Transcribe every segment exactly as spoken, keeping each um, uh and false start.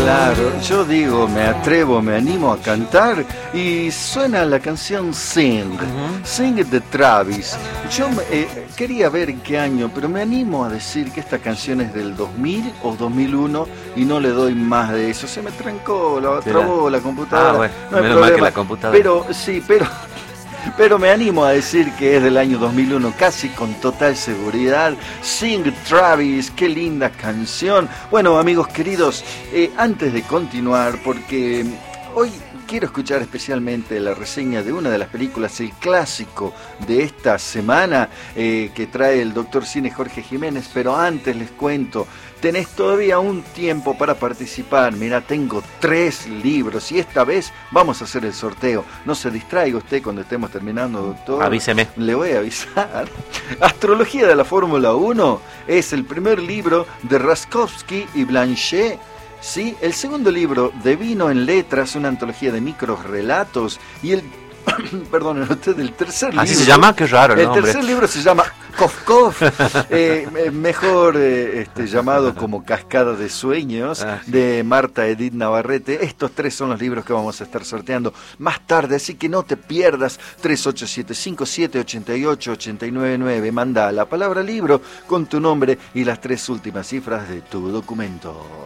Claro, yo digo, me atrevo, me animo a cantar y suena la canción Sing, Ujú. Sing de Travis. Yo eh, quería ver en qué año, pero me animo a decir que esta canción es del dos mil o dos mil uno y no le doy más de eso. Se me trancó, la, Se trabó la computadora. Ah, bueno, no hay menos mal que problema. la computadora. Pero sí, pero... Pero me animo a decir que es del año dos mil uno, casi con total seguridad. Sing Travis, qué linda canción. Bueno, amigos queridos, eh, antes de continuar, porque hoy quiero escuchar especialmente la reseña de una de las películas, el clásico de esta semana, eh, que trae el doctor Cine Jorge Jiménez, pero antes les cuento, tenés todavía un tiempo para participar. Mira, tengo tres libros y esta vez vamos a hacer el sorteo. No se distraiga usted cuando estemos terminando, doctor. Avíseme. Le voy a avisar. Astrología de la Fórmula uno es el primer libro de Raskowski y Blanchet. Sí, el segundo libro de Vino en Letras, una antología de microrelatos, y el perdón, usted, el tercer libro. ¿Así se llama? Qué raro, ¿no, El hombre? tercer libro se llama Kof Kof, eh, mejor eh, este, llamado como Cascada de Sueños, Ah, sí. de Marta Edith Navarrete. Estos tres son los libros que vamos a estar sorteando más tarde, así que no te pierdas. Tres ocho siete cinco siete ocho ocho ocho nueve nueve. Manda la palabra libro con tu nombre y las tres últimas cifras de tu documento.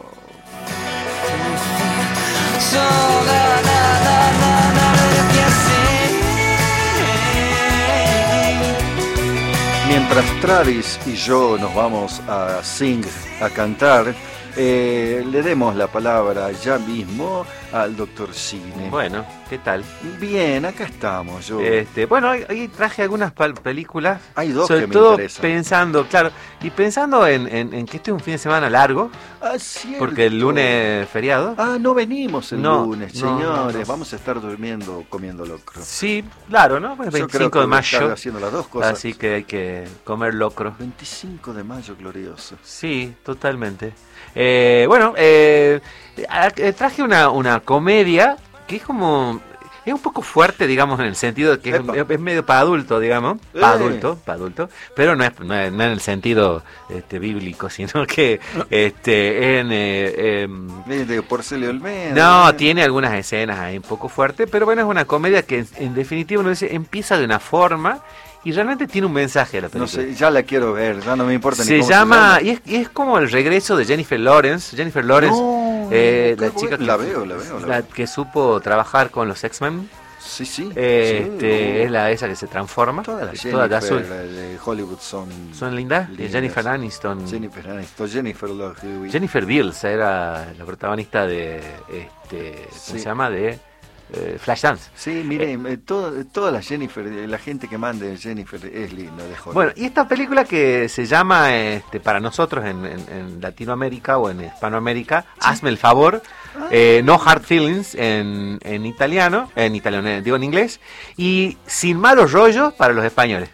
Mientras Travis y yo nos vamos a sing, a cantar, eh, le demos la palabra ya mismo al doctor Cine. Bueno, ¿qué tal? Bien, acá estamos. Yo. Este, bueno, hoy, hoy traje algunas pal- películas. Hay dos sobre que me todo interesan. pensando, claro, y pensando en, en, en que este es un fin de semana largo, Ah, cierto. porque el lunes es feriado. Ah, no venimos el No, lunes, no, señores. no, no. Vamos a estar durmiendo, comiendo locro. Sí, claro, ¿no? Es Yo creo veinticinco que de voy a estar mayo, haciendo las dos cosas. así que hay que comer locro. veinticinco de mayo, glorioso. Sí, totalmente. Eh, bueno, eh, a- eh, traje una, una comedia que es como... Es un poco fuerte, digamos, en el sentido de que es, Epa. es medio para adulto, digamos. Eh. Para adulto, para adulto. Pero no es, no es- no en el sentido este, bíblico, sino que este, en... eh, em, Eh, De Porcelio Olmedo. no, eh. tiene algunas escenas ahí un poco fuertes, pero bueno, es una comedia que en, en definitiva uno dice, empieza de una forma y realmente tiene un mensaje la película. No sé, ya la quiero ver, ya no me importa ni Se cómo llama, se y es, y es como el regreso de Jennifer Lawrence. Jennifer Lawrence, No, eh, qué la chica bueno. que, La veo, la veo, la la veo. que supo trabajar con los X-Men. Sí, sí. Eh, sí, este, uh, es la esa que se transforma. Todas las todas de azul. Jennifer de Hollywood son... Son lindas. Y lindas. Jennifer Aniston. Jennifer Aniston, Jennifer Love Hewitt. Jennifer Beals era la protagonista de, este, ¿cómo Sí. se llama? De eh, Flashdance. Sí, miren, eh, todo- toda la Jennifer, eh, la gente que mande Jennifer es linda de Hollywood. Bueno, y esta película que se llama, este, para nosotros en, en- en Latinoamérica o en Hispanoamérica, Hazme el favor, eh, No Hard Feelings en, en italiano, en italiano, eh, digo en inglés, y Sin malos rollos para los españoles.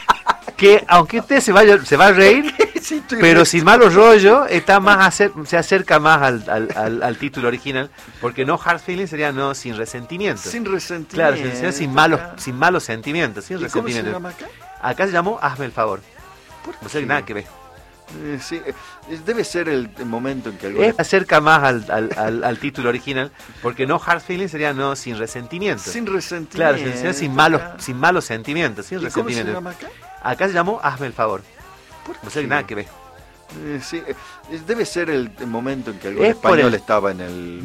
Que aunque usted se vaya, se va a reír, Sí, estoy pero re- Sin malos rollos está más acer- se acerca más al, al- al- al título original, porque No Hard Feelings sería no sin resentimiento. Sin resentimiento. Claro, sería sin malos, sin malos sentimientos, sin ¿Y cómo se resentimiento. llama acá? Acá se llamó Hazme el favor. ¿Por No sé, qué? nada que ver. Eh, sí, eh, debe ser el, el momento en que algo... Es acerca más al, al, al, al título original, porque no hard feelings sería no sin resentimiento. Sin resentimiento. Claro, sería sin malos, acá. sin malos sentimientos, sin ¿Y cómo se resentimiento. llama acá? Acá se llamó Hazme el favor. ¿Por No sé, qué? nada que ver. Eh, sí, eh, debe ser el, el momento en que algo Es en por español el- estaba en el